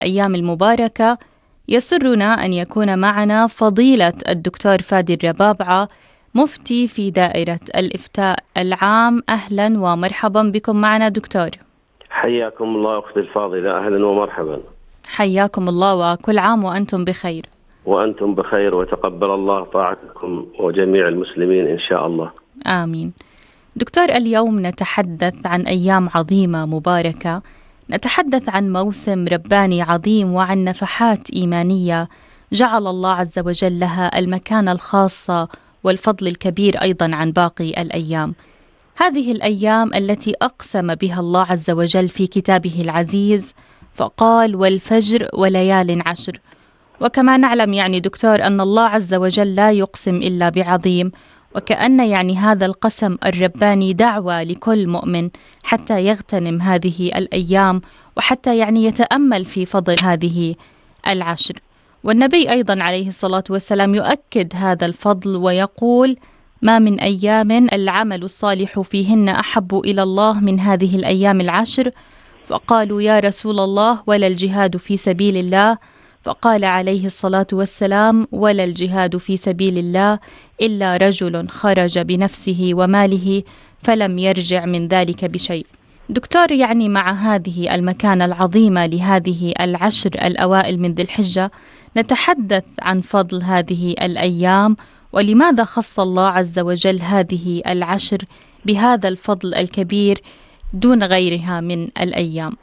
الأيام المباركة يسرنا أن يكون معنا فضيلة الدكتور فادي الربابعة مفتي في دائرة الإفتاء العام. أهلا ومرحبا بكم معنا دكتور. حياكم الله أختي الفاضلة، أهلا ومرحبا. حياكم الله وكل عام وأنتم بخير. وأنتم بخير وتقبل الله طاعتكم وجميع المسلمين إن شاء الله. آمين. دكتور، اليوم نتحدث عن أيام عظيمة مباركة، نتحدث عن موسم رباني عظيم وعن نفحات إيمانية جعل الله عز وجل لها المكانة الخاصة والفضل الكبير أيضا عن باقي الأيام. هذه الأيام التي أقسم بها الله عز وجل في كتابه العزيز فقال: والفجر وليال عشر. وكما نعلم دكتور أن الله عز وجل لا يقسم إلا بعظيم، وكأن هذا القسم الرباني دعوة لكل مؤمن حتى يغتنم هذه الأيام وحتى يتأمل في فضل هذه العشر. والنبي أيضا عليه الصلاة والسلام يؤكد هذا الفضل ويقول: ما من أيام العمل الصالح فيهن أحب إلى الله من هذه الأيام العشر. فقالوا: يا رسول الله ولا الجهاد في سبيل الله؟ فقال عليه الصلاة والسلام: ولا الجهاد في سبيل الله إلا رجل خرج بنفسه وماله فلم يرجع من ذلك بشيء. دكتور، مع هذه المكانة العظيمة لهذه العشر الأوائل من ذي الحجة، نتحدث عن فضل هذه الأيام ولماذا خص الله عز وجل هذه العشر بهذا الفضل الكبير دون غيرها من الأيام.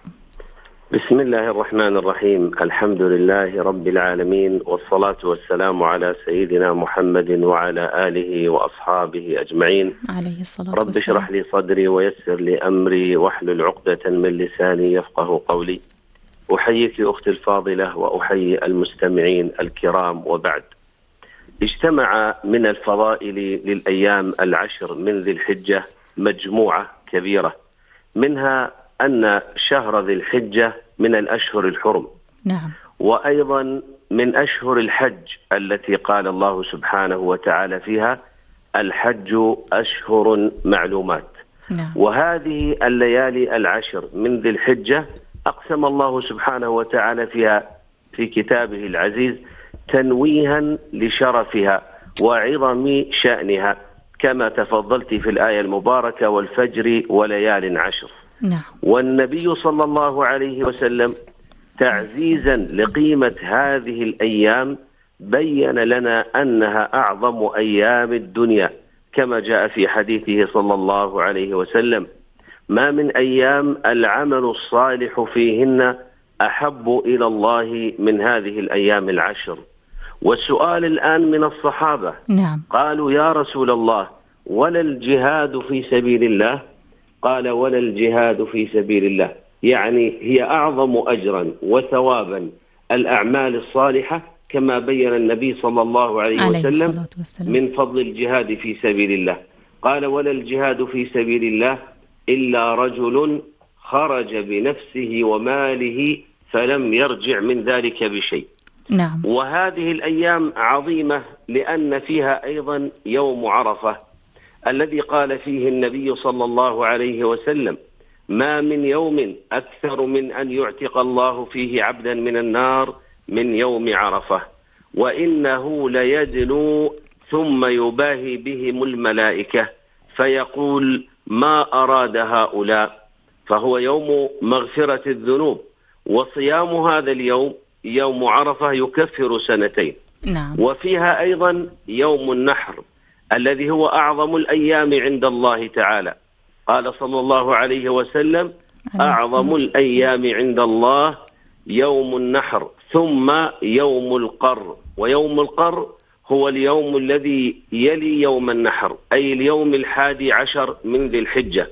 بسم الله الرحمن الرحيم. الحمد لله رب العالمين، والصلاة والسلام على سيدنا محمد وعلى آله وأصحابه أجمعين عليه الصلاة رب والسلام. اشرح لي صدري ويسر لي أمري واحلل عقدة من لساني يفقه قولي. أحييك أختي الفاضلة وأحيي المستمعين الكرام. وبعد، اجتمع من الفضائل للأيام العشر من ذي الحجة مجموعة كبيرة، منها أن شهر ذي الحجة من الأشهر الحرم. نعم. وأيضا من أشهر الحج التي قال الله سبحانه وتعالى فيها: الحج أشهر معلومات. نعم. وهذه الليالي العشر من ذي الحجة أقسم الله سبحانه وتعالى فيها في كتابه العزيز تنويها لشرفها وعظم شأنها، كما تفضلت في الآية المباركة: والفجر وليال عشر. نعم. والنبي صلى الله عليه وسلم تعزيزا لقيمة هذه الأيام بين لنا أنها أعظم أيام الدنيا، كما جاء في حديثه صلى الله عليه وسلم: ما من أيام العمل الصالح فيهن أحب إلى الله من هذه الأيام العشر. والسؤال الآن من الصحابة: نعم. قالوا: يا رسول الله ولا الجهاد في سبيل الله؟ قال: ولا الجهاد في سبيل الله، هي أعظم أجرا وثوابا الأعمال الصالحة، كما بين النبي صلى الله عليه وسلم من فضل الجهاد في سبيل الله. قال: ولا الجهاد في سبيل الله إلا رجل خرج بنفسه وماله فلم يرجع من ذلك بشيء. نعم. وهذه الأيام عظيمة لأن فيها أيضا يوم عرفة الذي قال فيه النبي صلى الله عليه وسلم: ما من يوم أكثر من أن يعتق الله فيه عبدا من النار من يوم عرفة، وإنه ليدنو ثم يباهي بهم الملائكة فيقول: ما أراد هؤلاء؟ فهو يوم مغفرة الذنوب. وصيام هذا اليوم يوم عرفة يكفر سنتين. نعم. وفيها أيضا يوم النحر الذي هو أعظم الأيام عند الله تعالى. قال صلى الله عليه وسلم: أعظم الأيام عند الله يوم النحر ثم يوم القر. ويوم القر هو اليوم الذي يلي يوم النحر، أي اليوم 11 من ذي الحجة،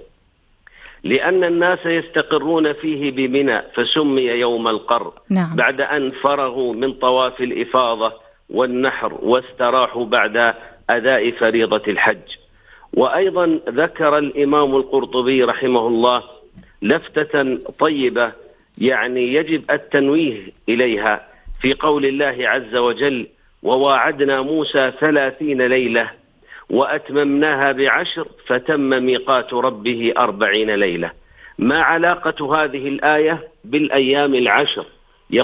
لأن الناس يستقرون فيه بمنى فسمي يوم القر. نعم. بعد أن فرغوا من طواف الإفاضة والنحر واستراحوا بعد أداء فريضة الحج. وأيضا ذكر الإمام القرطبي رحمه الله لفتة طيبة يجب التنويه إليها في قول الله عز وجل: وواعدنا موسى 30 ليلة وأتممناها ب10 فتم ميقات ربه 40 ليلة. ما علاقة هذه الآية بالأيام العشر؟